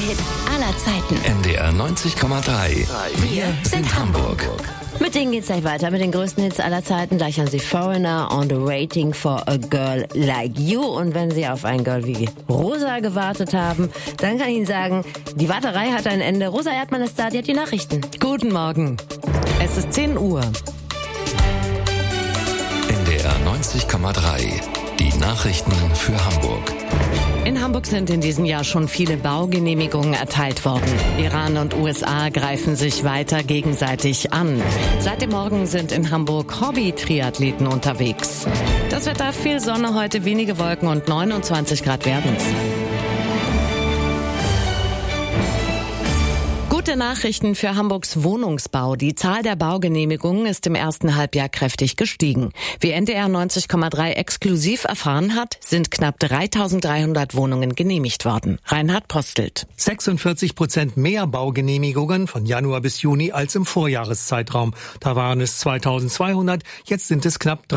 Hits aller Zeiten. NDR 90,3. Wir sind Hamburg. Mit denen geht's gleich weiter, mit den größten Hits aller Zeiten. Gleich haben Sie Foreigner und Waiting for a Girl Like You. Und wenn Sie auf ein Girl wie Rosa gewartet haben, dann kann ich Ihnen sagen, die Warterei hat ein Ende. Rosa Erdmann ist da, die hat die Nachrichten. Guten Morgen. Es ist 10 Uhr. NDR 90,3. Die Nachrichten für Hamburg. In Hamburg sind in diesem Jahr schon viele Baugenehmigungen erteilt worden. Iran und USA greifen sich weiter gegenseitig an. Seit dem Morgen sind in Hamburg Hobby-Triathleten unterwegs. Das Wetter: viel Sonne heute, wenige Wolken und 29 Grad werden's. Gute Nachrichten für Hamburgs Wohnungsbau. Die Zahl der Baugenehmigungen ist im ersten Halbjahr kräftig gestiegen. Wie NDR 90,3 exklusiv erfahren hat, sind knapp 3.300 Wohnungen genehmigt worden. Reinhard Postelt. 46% mehr Baugenehmigungen von Januar bis Juni als im Vorjahreszeitraum. Da waren es 2.200, jetzt sind es knapp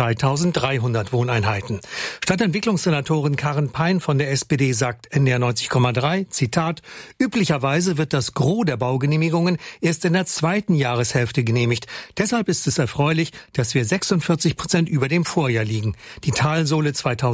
3.300 Wohneinheiten. Stadtentwicklungssenatorin Karin Pein von der SPD sagt NDR 90,3, Zitat, üblicherweise wird das Gros der Baugenehmigungen erst in der zweiten Jahreshälfte genehmigt. Deshalb ist es erfreulich, dass wir 46% über dem Vorjahr liegen. Die Talsohle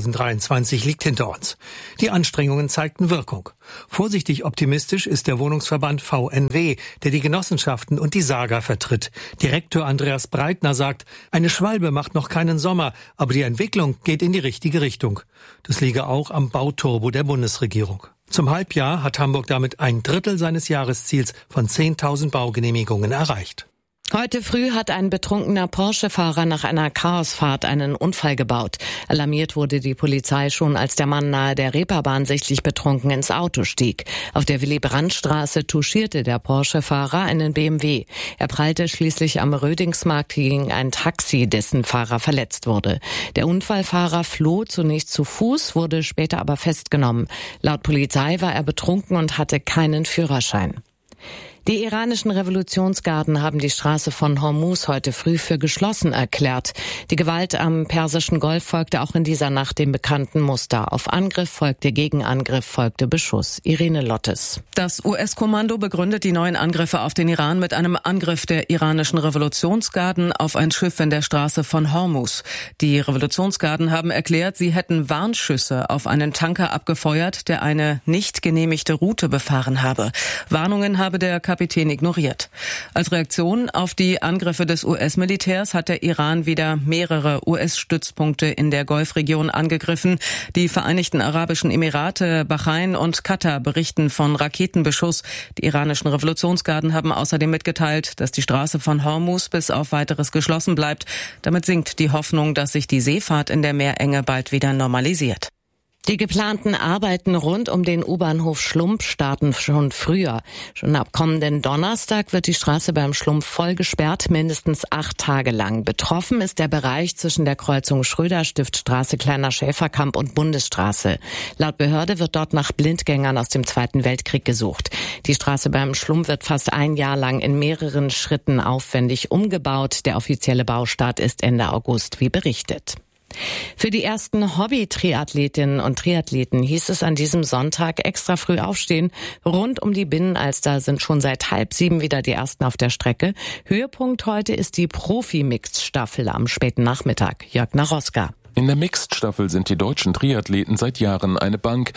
2023 liegt hinter uns. Die Anstrengungen zeigten Wirkung. Vorsichtig optimistisch ist der Wohnungsverband VNW, der die Genossenschaften und die Saga vertritt. Direktor Andreas Breitner sagt, eine Schwalbe macht noch keinen Sommer, aber die Entwicklung geht in die richtige Richtung. Das liege auch am Bauturbo der Bundesregierung. Zum Halbjahr hat Hamburg damit 1/3 seines Jahresziels von 10.000 Baugenehmigungen erreicht. Heute früh hat ein betrunkener Porsche-Fahrer nach einer Chaosfahrt einen Unfall gebaut. Alarmiert wurde die Polizei schon, als der Mann nahe der Reeperbahn sichtlich betrunken ins Auto stieg. Auf der Willy-Brandt-Straße touchierte der Porsche-Fahrer einen BMW. Er prallte schließlich am Rödingsmarkt gegen ein Taxi, dessen Fahrer verletzt wurde. Der Unfallfahrer floh zunächst zu Fuß, wurde später aber festgenommen. Laut Polizei war er betrunken und hatte keinen Führerschein. Die iranischen Revolutionsgarden haben die Straße von Hormuz heute früh für geschlossen erklärt. Die Gewalt am Persischen Golf folgte auch in dieser Nacht dem bekannten Muster. Auf Angriff folgte Gegenangriff, folgte Beschuss. Irene Lottes. Das US-Kommando begründet die neuen Angriffe auf den Iran mit einem Angriff der iranischen Revolutionsgarden auf ein Schiff in der Straße von Hormuz. Die Revolutionsgarden haben erklärt, sie hätten Warnschüsse auf einen Tanker abgefeuert, der eine nicht genehmigte Route befahren habe. Warnungen habe der Kapitän ignoriert. Als Reaktion auf die Angriffe des US-Militärs hat der Iran wieder mehrere US-Stützpunkte in der Golfregion angegriffen. Die Vereinigten Arabischen Emirate, Bahrain und Katar berichten von Raketenbeschuss. Die iranischen Revolutionsgarden haben außerdem mitgeteilt, dass die Straße von Hormuz bis auf Weiteres geschlossen bleibt. Damit sinkt die Hoffnung, dass sich die Seefahrt in der Meerenge bald wieder normalisiert. Die geplanten Arbeiten rund um den U-Bahnhof Schlumpf starten schon früher. Schon ab kommenden Donnerstag wird die Straße beim Schlumpf voll gesperrt, mindestens 8 Tage lang. Betroffen ist der Bereich zwischen der Kreuzung Schröder-Stiftstraße, Kleiner Schäferkamp und Bundesstraße. Laut Behörde wird dort nach Blindgängern aus dem Zweiten Weltkrieg gesucht. Die Straße beim Schlumpf wird fast ein Jahr lang in mehreren Schritten aufwendig umgebaut. Der offizielle Baustart ist Ende August, wie berichtet. Für die ersten Hobby-Triathletinnen und Triathleten hieß es an diesem Sonntag extra früh aufstehen. Rund um die Binnenalster sind schon seit 6:30 wieder die ersten auf der Strecke. Höhepunkt heute ist die Profi-Mixed-Staffel am späten Nachmittag. Jörg Naroska. In der Mixed-Staffel sind die deutschen Triathleten seit Jahren eine Bank.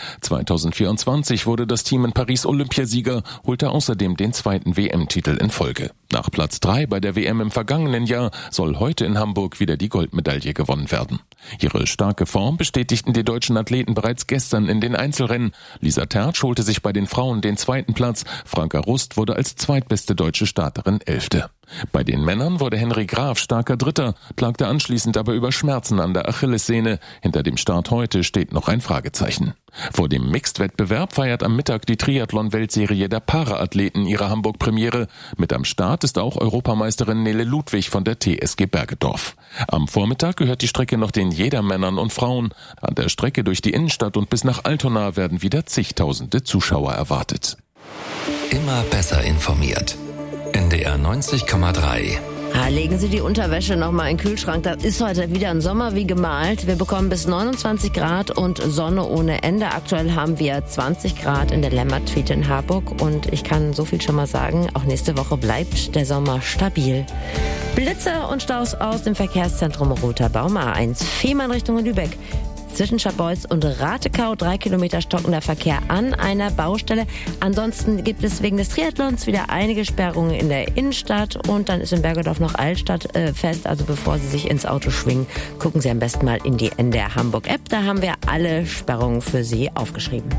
2024 wurde das Team in Paris Olympiasieger, holte außerdem den 2. WM-Titel in Folge. Nach Platz 3 bei der WM im vergangenen Jahr soll heute in Hamburg wieder die Goldmedaille gewonnen werden. Ihre starke Form bestätigten die deutschen Athleten bereits gestern in den Einzelrennen. Lisa Tertsch holte sich bei den Frauen den 2. Platz. Franka Rust wurde als zweitbeste deutsche Starterin 11. Bei den Männern wurde Henry Graf starker Dritter, klagte anschließend aber über Schmerzen an der Achillessehne. Hinter dem Start heute steht noch ein Fragezeichen. Vor dem Mixed-Wettbewerb feiert am Mittag die Triathlon-Weltserie der Paraathleten ihre Hamburg-Premiere. Mit am Start ist auch Europameisterin Nele Ludwig von der TSG Bergedorf. Am Vormittag gehört die Strecke noch den Jedermännern und Frauen. An der Strecke durch die Innenstadt und bis nach Altona werden wieder zigtausende Zuschauer erwartet. Immer besser informiert. NDR 90,3. Legen Sie die Unterwäsche nochmal in den Kühlschrank. Das ist heute wieder ein Sommer wie gemalt. Wir bekommen bis 29 Grad und Sonne ohne Ende. Aktuell haben wir 20 Grad in der Lemmertwiete in Harburg. Und ich kann so viel schon mal sagen, auch nächste Woche bleibt der Sommer stabil. Blitze und Staus aus dem Verkehrszentrum Roter Baum A1 Fehmarn Richtung Lübeck. Zwischen Scharbeutz und Ratekau 3 Kilometer stockender Verkehr an einer Baustelle. Ansonsten gibt es wegen des Triathlons wieder einige Sperrungen in der Innenstadt und dann ist in Bergedorf noch Altstadt fest. Also bevor Sie sich ins Auto schwingen, gucken Sie am besten mal in die NDR Hamburg App. Da haben wir alle Sperrungen für Sie aufgeschrieben.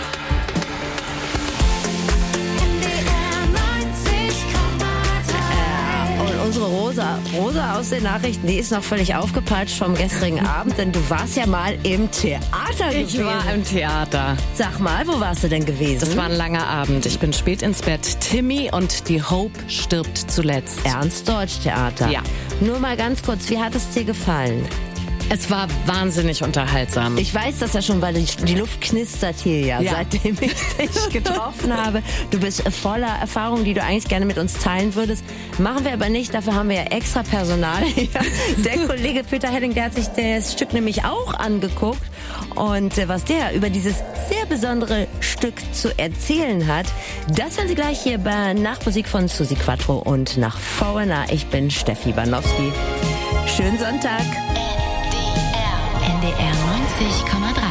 Unsere Rosa aus den Nachrichten, die ist noch völlig aufgepeitscht vom gestrigen Abend, denn du warst ja mal im Theater gewesen. Ich war im Theater. Sag mal, wo warst du denn gewesen? Das war ein langer Abend. Ich bin spät ins Bett. Timmy und die Hope stirbt zuletzt. Ernst-Deutsch-Theater. Ja. Nur mal ganz kurz, wie hat es dir gefallen? Es war wahnsinnig unterhaltsam. Ich weiß das ja schon, weil die Luft knistert hier ja, seitdem ich dich getroffen habe. Du bist voller Erfahrung, die du eigentlich gerne mit uns teilen würdest. Machen wir aber nicht, dafür haben wir ja extra Personal. Der Kollege Peter Helling, der hat sich das Stück nämlich auch angeguckt. Und was der über dieses sehr besondere Stück zu erzählen hat, das hören Sie gleich hier bei Nachmusik von Susi Quattro und nach Foreigner. Ich bin Steffi Banowski. Schönen Sonntag. NDR 90,3